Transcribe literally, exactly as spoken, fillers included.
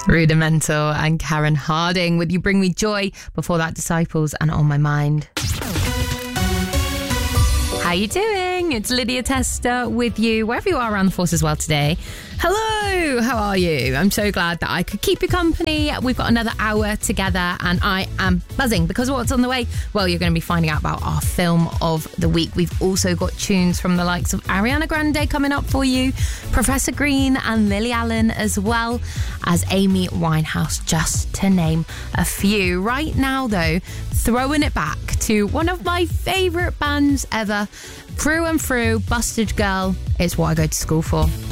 Rudimental and Karen Harding with You Bring Me Joy. Before that, Disciples and On My Mind. How you doing? It's Lydia Tester with you, wherever you are around the force as well today. Hello, how are you? I'm so glad that I could keep you company. We've got another hour together and I am buzzing because what's on the way? Well, you're going to be finding out about our film of the week. We've also got tunes from the likes of Ariana Grande coming up for you, Professor Green and Lily Allen, as well as Amy Winehouse, just to name a few. Right now, though, throwing it back to one of my favourite bands ever, through and through, Busted Girl is what I go to school for.